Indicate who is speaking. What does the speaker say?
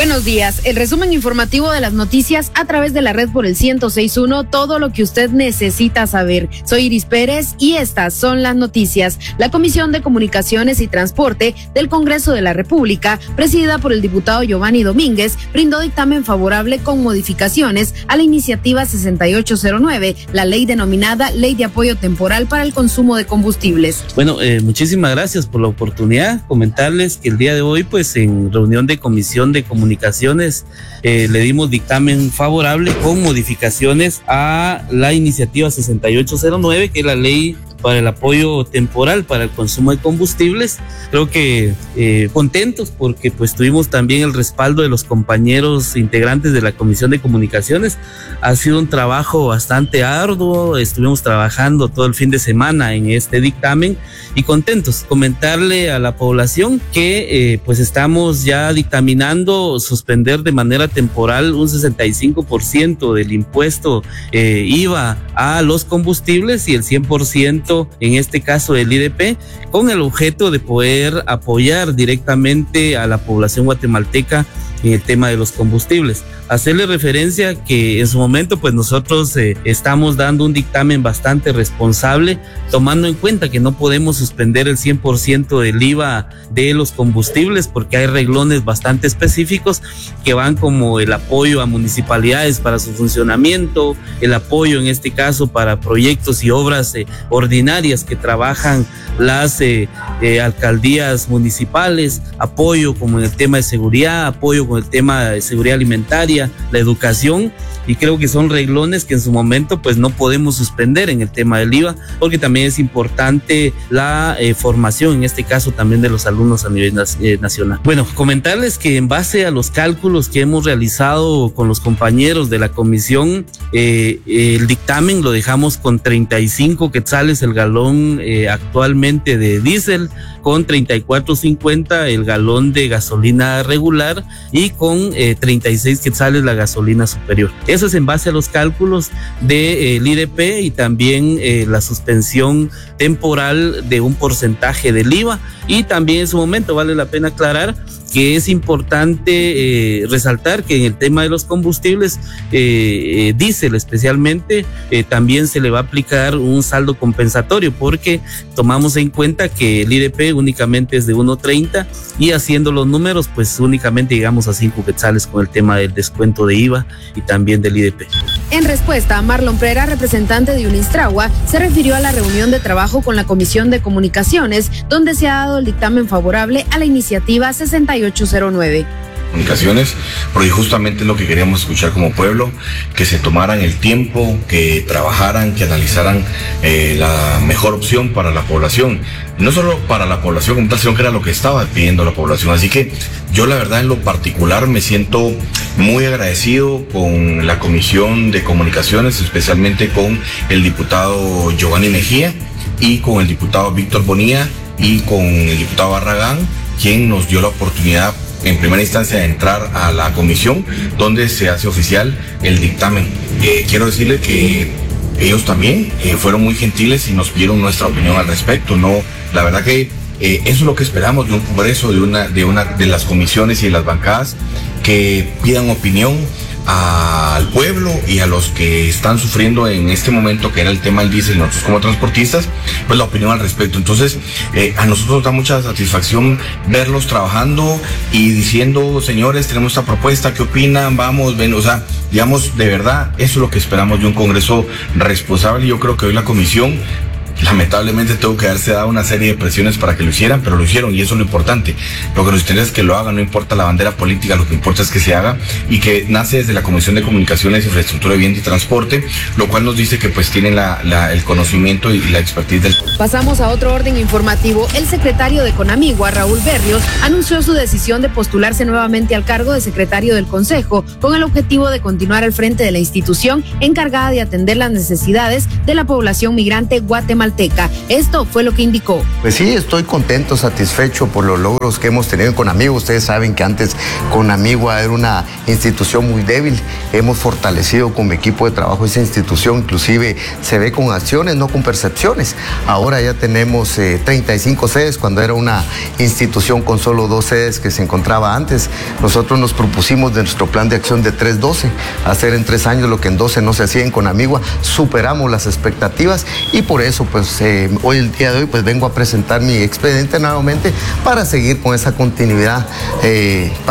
Speaker 1: Buenos días, el resumen informativo de las noticias a través de la red por el 106.1, todo lo que usted necesita saber. Soy Iris Pérez y estas son las noticias. La Comisión de Comunicaciones y Transporte del Congreso de la República, presidida por el diputado Giovanni Domínguez, brindó dictamen favorable con modificaciones a la iniciativa 6809, la ley denominada Ley de Apoyo Temporal para el Consumo de Combustibles.
Speaker 2: Bueno, muchísimas gracias por la oportunidad. Comentarles que el día de hoy, pues en reunión de Comisión de Comunicaciones, le dimos dictamen favorable con modificaciones a la iniciativa 6809, que es la ley para el apoyo temporal para el consumo de combustibles. Creo que contentos porque pues tuvimos también el respaldo de los compañeros integrantes de la Comisión de Comunicaciones. Ha sido un trabajo bastante arduo, estuvimos trabajando todo el fin de semana en este dictamen y contentos. Comentarle a la población que pues estamos ya dictaminando suspender de manera temporal un 65% del impuesto IVA a los combustibles y el 100% en este caso del IDP, con el objeto de poder apoyar directamente a la población guatemalteca en el tema de los combustibles. Hacerle referencia que en su momento pues nosotros estamos dando un dictamen bastante responsable, tomando en cuenta que no podemos suspender el 100% del IVA de los combustibles porque hay reglones bastante específicos que van como el apoyo a municipalidades para su funcionamiento, el apoyo en este caso para proyectos y obras ordinarias que trabajan las alcaldías municipales, apoyo como en el tema de seguridad, apoyo con el tema de seguridad alimentaria, la educación, y creo que son reglones que en su momento pues no podemos suspender en el tema del IVA porque también es importante la formación, en este caso también de los alumnos a nivel nacional. Bueno, comentarles que en base a los cálculos que hemos realizado con los compañeros de la comisión, el dictamen lo dejamos con 35 quetzales el galón actualmente de diésel, con 34.50 el galón de gasolina regular y con 36 quetzales la gasolina superior. Eso es en base a los cálculos del IDP y también la suspensión temporal de un porcentaje del IVA. Y también en su momento vale la pena aclarar que es importante resaltar que en el tema de los combustibles, diésel especialmente, también se le va a aplicar un saldo compensatorio porque tomamos en cuenta que el IDP únicamente es de 1.30 y haciendo los números pues únicamente llegamos a 5 quetzales con el tema del descuento de IVA y también del IDP.
Speaker 1: En respuesta, Marlon Prera, representante de Unistragua, se refirió a la reunión de trabajo con la Comisión de Comunicaciones, donde se ha dado el dictamen favorable a la iniciativa 6809.
Speaker 3: Comunicaciones, porque justamente es lo que queríamos escuchar como pueblo, que se tomaran el tiempo, que trabajaran, que analizaran la mejor opción para la población, no solo para la población como tal, sino que era lo que estaba pidiendo la población. Así que yo la verdad en lo particular me siento muy agradecido con la Comisión de Comunicaciones, especialmente con el diputado Giovanni Mejía y con el diputado Víctor Bonilla y con el diputado Barragán, quien nos dio la oportunidad en primera instancia de entrar a la comisión donde se hace oficial el dictamen. Quiero decirle que ellos también fueron muy gentiles y nos pidieron nuestra opinión al respecto. No, la verdad que eso es lo que esperamos de un congreso, de las comisiones y de las bancadas, que pidan opinión al pueblo y a los que están sufriendo en este momento, que era el tema del diésel, nosotros como transportistas, pues la opinión al respecto. Entonces, a nosotros nos da mucha satisfacción verlos trabajando y diciendo, señores, tenemos esta propuesta, ¿qué opinan? Vamos, ven, o sea, digamos, de verdad, eso es lo que esperamos de un congreso responsable. Yo creo que hoy la comisión, lamentablemente tengo que darse dado una serie de presiones para que lo hicieran, pero lo hicieron y eso es lo importante. Lo que nos interesa es que lo hagan, no importa la bandera política, lo que importa es que se haga y que nace desde la Comisión de Comunicaciones, Infraestructura, Vivienda y Transporte, lo cual nos dice que pues tienen el conocimiento y la expertise del...
Speaker 1: Pasamos a otro orden informativo. El secretario de Conamigua, Raúl Berrios, anunció su decisión de postularse nuevamente al cargo de secretario del Consejo con el objetivo de continuar al frente de la institución encargada de atender las necesidades de la población migrante guatemalteca. guatemalteca. Esto fue lo que indicó.
Speaker 4: Pues sí, estoy contento, satisfecho por los logros que hemos tenido en Conamigua. Ustedes saben que antes Conamigua era una institución muy débil. Hemos fortalecido con mi equipo de trabajo esa institución, inclusive se ve con acciones, no con percepciones. Ahora ya tenemos 35 sedes, cuando era una institución con solo 2 sedes que se encontraba antes. Nosotros nos propusimos de nuestro plan de acción de 3-12, hacer en 3 años lo que en 12 no se hacía en Conamigua. Superamos las expectativas y por eso pues hoy, el día de hoy, pues vengo a presentar mi expediente nuevamente para seguir con esa continuidad